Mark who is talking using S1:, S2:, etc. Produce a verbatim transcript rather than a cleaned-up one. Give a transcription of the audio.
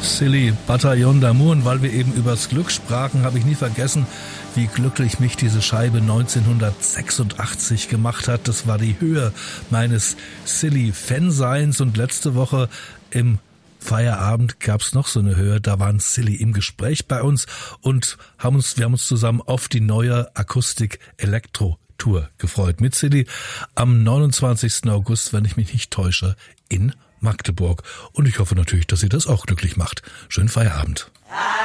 S1: Silly Bataillon d'Amour. Und weil wir eben übers Glück sprachen, habe ich nie vergessen, wie glücklich mich diese Scheibe neunzehnhundertsechsundachtzig gemacht hat. Das war die Höhe meines Silly-Fanseins. Und letzte Woche im Feierabend gab's noch so eine Höhe, da waren Silly im Gespräch bei uns und haben uns, wir haben uns zusammen auf die neue Akustik-Elektro-Tour gefreut. Mit Silly am neunundzwanzigsten August, wenn ich mich nicht täusche, in Magdeburg. Und ich hoffe natürlich, dass Sie das auch glücklich macht. Schönen Feierabend.